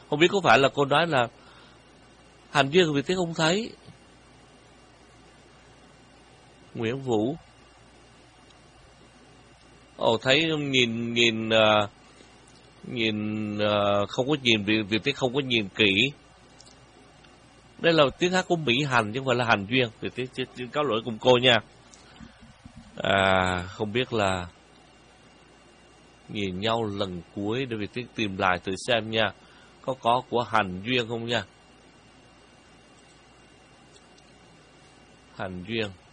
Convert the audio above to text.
Không biết có phải là cô nói là hành duyên của Việt Tiến không thấy. Nguyễn Vũ. Ồ, thấy nhìn không có nhìn, Việt Tiến không có nhìn kỹ. Đây là tiếng hát của Mỹ Hành chứ không phải là Hành Duyên. Việt Tiến cáo lỗi cùng cô nha. Không biết là nhìn nhau lần cuối để Việt Tiến tìm lại thử xem nha. Có của Hành Duyên không nha. Hành Duyên.